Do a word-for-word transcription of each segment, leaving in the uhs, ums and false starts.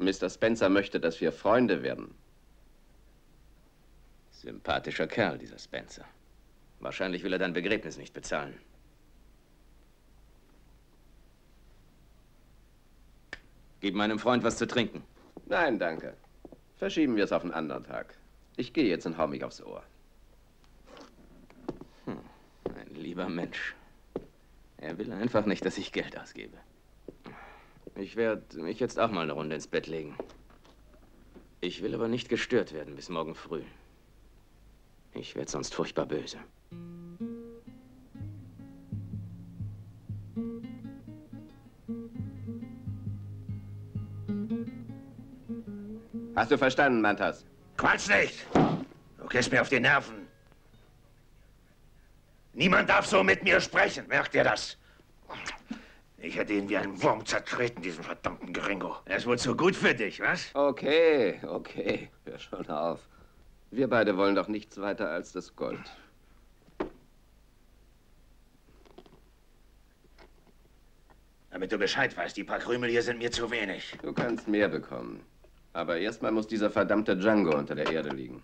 Mister Spencer möchte, dass wir Freunde werden. Sympathischer Kerl, dieser Spencer. Wahrscheinlich will er dein Begräbnis nicht bezahlen. Gib meinem Freund was zu trinken. Nein, danke. Verschieben wir es auf einen anderen Tag. Ich gehe jetzt und hau mich aufs Ohr. Hm, ein lieber Mensch. Er will einfach nicht, dass ich Geld ausgebe. Ich werde mich jetzt auch mal eine Runde ins Bett legen. Ich will aber nicht gestört werden bis morgen früh. Ich werde sonst furchtbar böse. Hast du verstanden, Mantas? Quatsch nicht! Du gehst mir auf die Nerven. Niemand darf so mit mir sprechen, merkt ihr das? Ich hätte ihn wie ein Wurm zertreten, diesen verdammten Gringo. Er ist wohl zu gut für dich, was? Okay, okay. Hör schon auf. Wir beide wollen doch nichts weiter als das Gold. Damit du Bescheid weißt, die paar Krümel hier sind mir zu wenig. Du kannst mehr bekommen. Aber erstmal muss dieser verdammte Django unter der Erde liegen.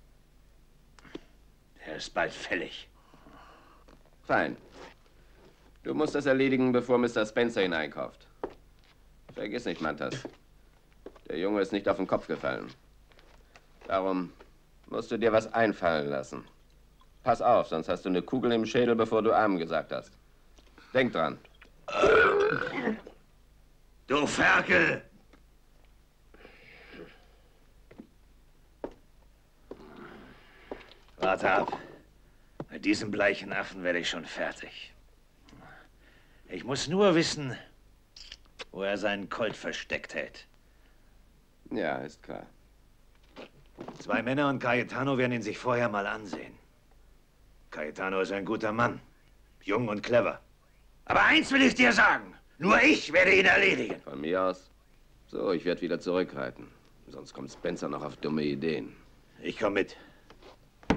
Er ist bald fällig. Fein. Du musst das erledigen, bevor Mister Spencer ihn einkauft. Vergiss nicht, Mantas. Der Junge ist nicht auf den Kopf gefallen. Darum musst du dir was einfallen lassen. Pass auf, sonst hast du eine Kugel im Schädel, bevor du Amen gesagt hast. Denk dran. Du Ferkel! Warte ab. Mit diesem bleichen Affen werde ich schon fertig. Ich muss nur wissen, wo er seinen Colt versteckt hält. Ja, ist klar. Zwei Männer und Cayetano werden ihn sich vorher mal ansehen. Cayetano ist ein guter Mann. Jung und clever. Aber eins will ich dir sagen. Nur ich werde ihn erledigen. Von mir aus? So, ich werde wieder zurückreiten. Sonst kommt Spencer noch auf dumme Ideen. Ich komme mit.